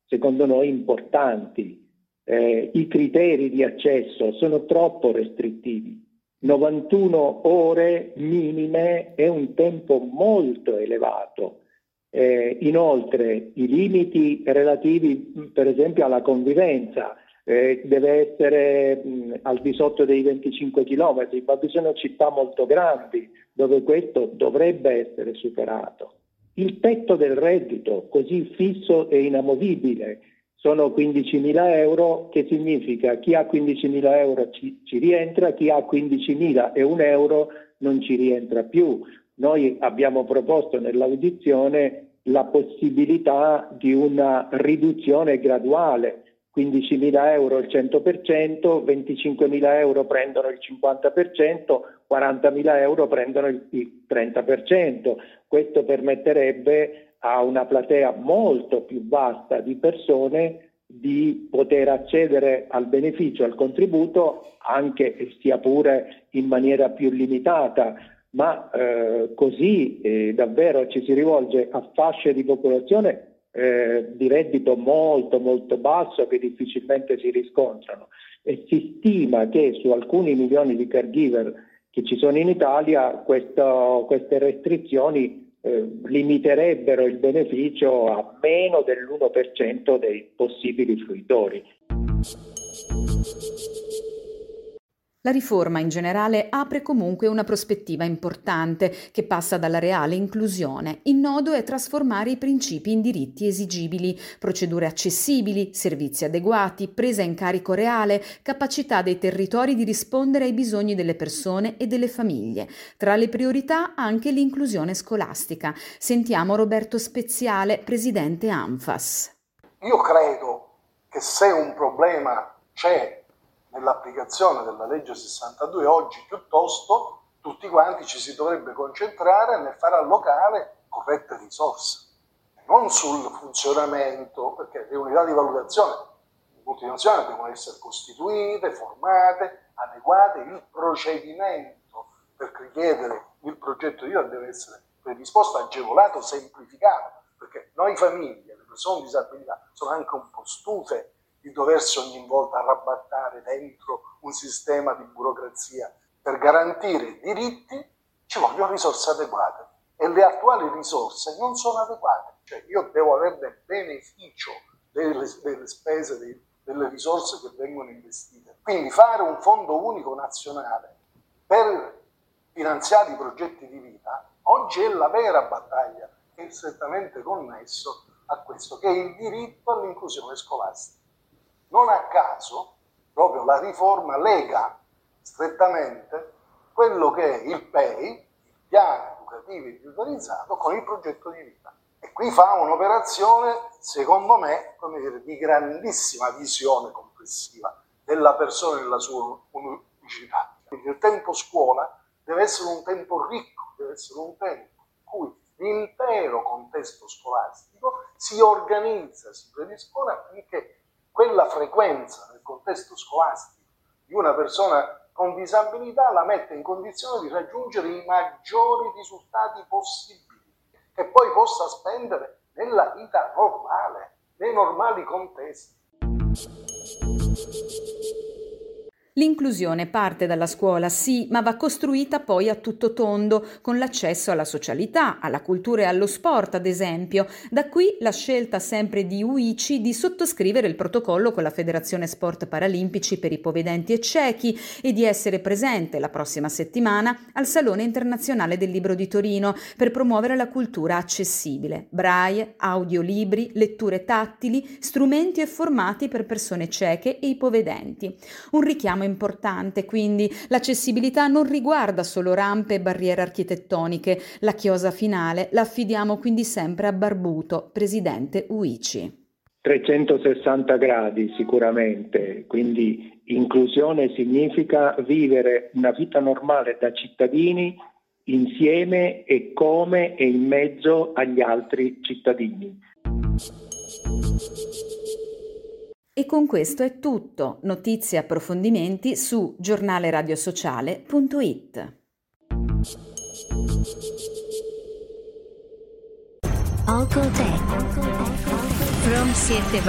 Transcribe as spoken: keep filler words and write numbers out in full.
secondo noi importanti. Eh, I criteri di accesso sono troppo restrittivi. novantuno ore minime è un tempo molto elevato. Eh, inoltre i limiti relativi per esempio alla convivenza eh, deve essere mh, al di sotto dei venticinque chilometri, ma vi sono città molto grandi dove questo dovrebbe essere superato. Il tetto del reddito così fisso e inamovibile sono quindicimila euro, che significa chi ha quindicimila euro ci, ci rientra, chi ha quindicimila e un euro non ci rientra più. Noi abbiamo proposto nell'audizione la possibilità di una riduzione graduale, quindicimila euro il cento per cento, venticinquemila euro prendono il cinquanta per cento, quarantamila euro prendono il, il trenta per cento. Questo permetterebbe a una platea molto più vasta di persone di poter accedere al beneficio, al contributo, anche sia pure in maniera più limitata, ma eh, così eh, davvero ci si rivolge a fasce di popolazione eh, di reddito molto molto basso che difficilmente si riscontrano, e si stima che su alcuni milioni di caregiver che ci sono in Italia questo, queste restrizioni eh, limiterebbero il beneficio a meno dell'uno per cento dei possibili fruitori. La riforma in generale apre comunque una prospettiva importante che passa dalla reale inclusione. Il nodo è trasformare i principi in diritti esigibili, procedure accessibili, servizi adeguati, presa in carico reale, capacità dei territori di rispondere ai bisogni delle persone e delle famiglie. Tra le priorità anche l'inclusione scolastica. Sentiamo Roberto Speziale, presidente ANFAS. Io credo che se un problema c'è nell'applicazione della legge sessantadue oggi, piuttosto tutti quanti ci si dovrebbe concentrare nel far allocare corrette risorse, non sul funzionamento, perché le unità di valutazione multinazionali devono essere costituite, formate, adeguate, il procedimento per richiedere il progetto di vita deve essere predisposto, agevolato, semplificato, perché noi famiglie, le persone con disabilità, sono anche un po' stufe di doversi ogni volta arrabattare dentro un sistema di burocrazia. Per garantire i diritti ci vogliono risorse adeguate e le attuali risorse non sono adeguate, cioè io devo averne beneficio delle, delle spese, dei, delle risorse che vengono investite. Quindi fare un fondo unico nazionale per finanziare i progetti di vita oggi è la vera battaglia, che è strettamente connesso a questo, che è il diritto all'inclusione scolastica. Non a caso, proprio la riforma lega strettamente quello che è il P E I, il piano educativo individualizzato, con il progetto di vita. E qui fa un'operazione, secondo me, come dire, di grandissima visione complessiva della persona nella sua unicità. Quindi il tempo scuola deve essere un tempo ricco, deve essere un tempo in cui l'intero contesto scolastico si organizza, si predispone affinché quella frequenza nel contesto scolastico di una persona con disabilità la mette in condizione di raggiungere i maggiori risultati possibili, che poi possa spendere nella vita normale, nei normali contesti. L'inclusione parte dalla scuola, sì, ma va costruita poi a tutto tondo, con l'accesso alla socialità, alla cultura e allo sport, ad esempio. Da qui la scelta sempre di U I C I di sottoscrivere il protocollo con la Federazione Sport Paralimpici per ipovedenti e ciechi e di essere presente la prossima settimana al Salone Internazionale del Libro di Torino per promuovere la cultura accessibile. Braille, audiolibri, letture tattili, strumenti e formati per persone cieche e ipovedenti. Un richiamo importante, quindi l'accessibilità non riguarda solo rampe e barriere architettoniche. La chiosa finale la affidiamo quindi sempre a Barbuto, presidente U I C I. trecentosessanta gradi sicuramente, quindi inclusione significa vivere una vita normale da cittadini insieme e come e in mezzo agli altri cittadini. E con questo è tutto. Notizie e approfondimenti su giornale radio sociale punto it. Alcotech. From siete